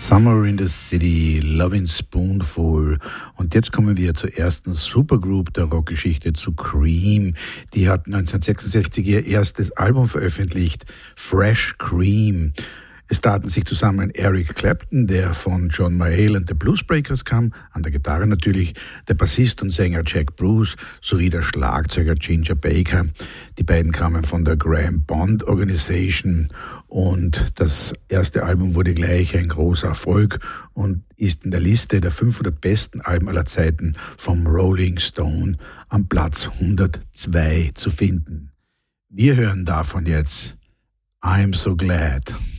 Summer in the City, Lovin' Spoonful. Und jetzt kommen wir zur ersten Supergroup der Rockgeschichte, zu Cream. Die hat 1966 ihr erstes Album veröffentlicht, Fresh Cream. Es taten sich zusammen Eric Clapton, der von John Mayall and the Bluesbreakers kam, an der Gitarre natürlich, der Bassist und Sänger Jack Bruce sowie der Schlagzeuger Ginger Baker. Die beiden kamen von der Graham Bond Organisation und das erste Album wurde gleich ein großer Erfolg und ist in der Liste der 500 besten Alben aller Zeiten vom Rolling Stone am Platz 102 zu finden. Wir hören davon jetzt I'm So Glad.